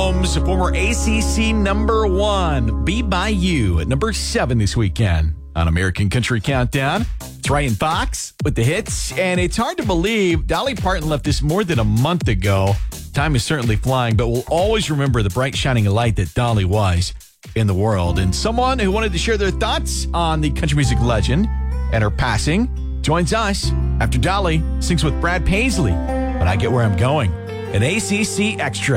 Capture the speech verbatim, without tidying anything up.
Holmes, former A C C number one. Be By You at number seven this weekend on American Country Countdown. It's Ryan Fox with the hits, and it's hard to believe Dolly Parton left us more than a month ago. Time is certainly flying, but we'll always remember the bright shining light that Dolly was in the world. And someone who wanted to share their thoughts on the country music legend and her passing joins us after Dolly sings with Brad Paisley. But I Get Where I'm Going, an A C C Extra.